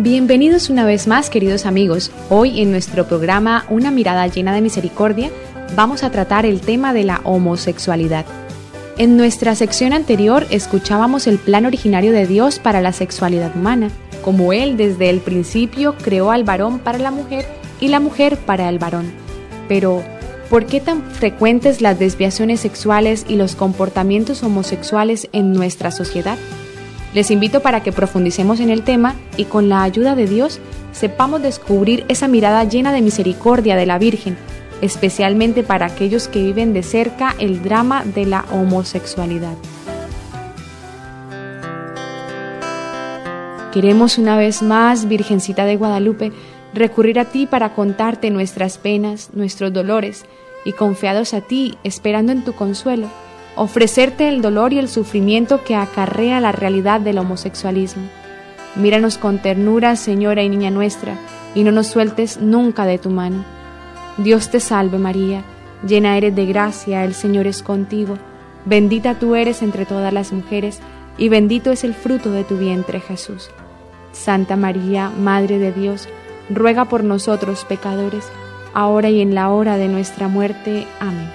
Bienvenidos una vez más, queridos amigos. Hoy en nuestro programa Una mirada llena de misericordia vamos a tratar el tema de la homosexualidad. En nuestra sección anterior escuchábamos el plan originario de Dios para la sexualidad humana, como Él desde el principio creó al varón para la mujer y la mujer para el varón. Pero, ¿por qué tan frecuentes las desviaciones sexuales y los comportamientos homosexuales en nuestra sociedad? Les invito para que profundicemos en el tema y con la ayuda de Dios sepamos descubrir esa mirada llena de misericordia de la Virgen, especialmente para aquellos que viven de cerca el drama de la homosexualidad. Queremos una vez más, Virgencita de Guadalupe, recurrir a ti para contarte nuestras penas, nuestros dolores, y confiados a ti, esperando en tu consuelo, ofrecerte el dolor y el sufrimiento que acarrea la realidad del homosexualismo. Míranos con ternura, Señora y Niña nuestra, y no nos sueltes nunca de tu mano. Dios te salve María, llena eres de gracia, el Señor es contigo, bendita tú eres entre todas las mujeres, y bendito es el fruto de tu vientre Jesús. Santa María, Madre de Dios, ruega por nosotros pecadores, ahora y en la hora de nuestra muerte. Amén.